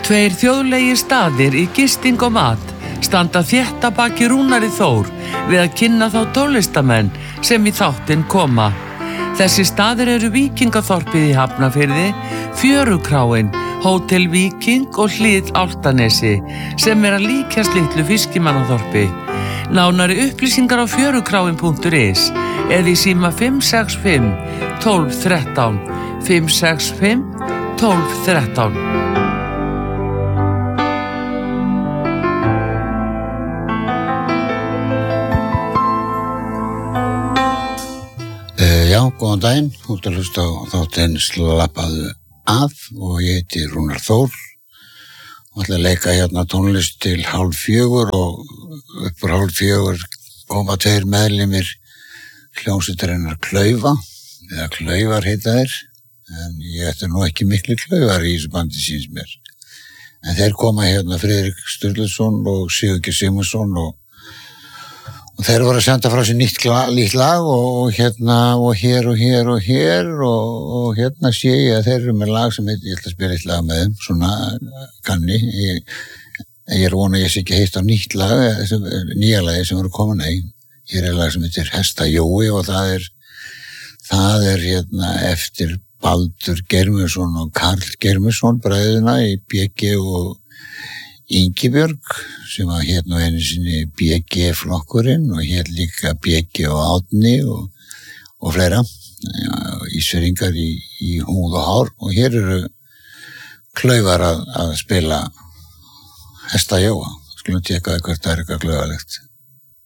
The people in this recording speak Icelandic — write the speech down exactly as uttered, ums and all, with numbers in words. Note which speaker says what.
Speaker 1: Tveir þjóðlegir staðir í gisting og mat standa þétt að baki Rúnari Þór við að kynna þá tólistamenn sem í þáttinn koma. Þessi staðir eru Víkingaþorpið í Hafnarfirði, Fjörukráin, Hótel Víking og Hlið Álftanesi sem er að líkjast litlu fiskimannaþorpi. Nánari upplýsingar á fjörukráin punktur is eða í síma fimm sex fimm, tólf þrettán, fimm sex fimm, tólf þrettán.
Speaker 2: Já, góðan daginn, út að hlusta á þáttinn Slappaðu af og ég heiti Rúnar Þór og ætla að leika hérna tónlist til hálf fjögur og uppur hálf fjögur koma tveir meðlimir hljómsveitarinnar Klaufa eða Klaufar heita þeir en ég ætti nú ekki miklu Klaufar í þessu bandi síns mér en þeir koma hérna Friðrik Sturluson og Sigurgeir Sigmundsson og Og þeir voru að senda frá sér nýtt lít lag og, og hérna og hér og hér og hér og, og hérna sé ég að þeir eru með lag sem heit, ég ætla að spila eitt lag með þeim, svona kanni. Ég, ég er vona að ég sé ekki heitt á nýtt lag, nýja lagi sem voru komin, nei. Hér er lag sem heitir Hesta Jói og það er, það er hérna eftir Baldur Geirmundsson og Karl Geirmundsson, bræðuna í B G og Ingibjörg sem var hérna einu sinni B G flokkurinn og hér líka B G og Átni og, og fleira ja, Ísfirðingar í, í húð og hár og hér eru Klaufar að, að spila Hesta Jóa. Skulum tjekka hvert það er eitthvað klaufalegt.